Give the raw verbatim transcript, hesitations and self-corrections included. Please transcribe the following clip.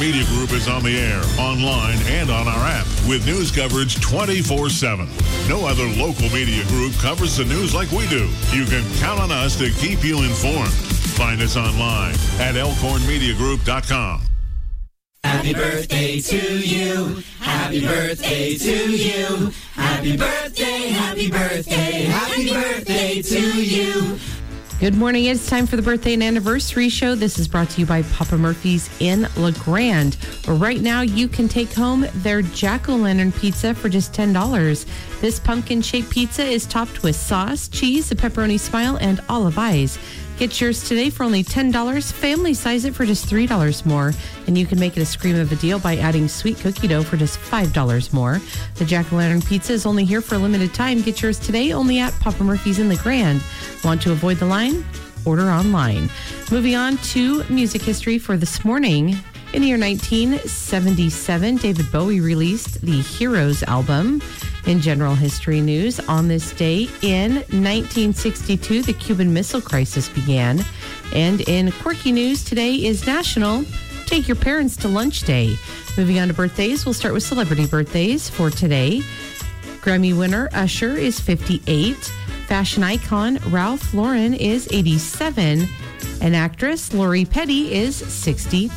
Media Group is on the air, online, and on our app with news coverage twenty-four seven. No other local media group covers the news like we do. You can count on us to keep you informed. Find us online at elkhorn media group dot com. Happy birthday to you. Happy birthday to you. Happy birthday, happy birthday, happy birthday to you. Good morning. It's time for the birthday and anniversary show. This is brought to you by Papa Murphy's in LeGrand. Right now, you can take home their jack-o'-lantern pizza for just ten dollars. This pumpkin-shaped pizza is topped with sauce, cheese, a pepperoni smile, and olive eyes. Get yours today for only ten dollars. Family size it for just three dollars more. And you can make it a scream of a deal by adding sweet cookie dough for just five dollars more. The Jack-O'-Lantern Pizza is only here for a limited time. Get yours today only at Papa Murphy's in LeGrand. Want to avoid the line? Order online. Moving on to music history for this morning. In the year nineteen seventy-seven, David Bowie released the Heroes album. In general history news, on this day in nineteen sixty-two, the Cuban Missile Crisis began. And in quirky news, today is National Take Your Parents to Lunch Day. Moving on to birthdays, we'll start with celebrity birthdays for today. Grammy winner Usher is fifty-eight. Fashion icon Ralph Lauren is eighty-seven. And actress Lori Petty is sixty.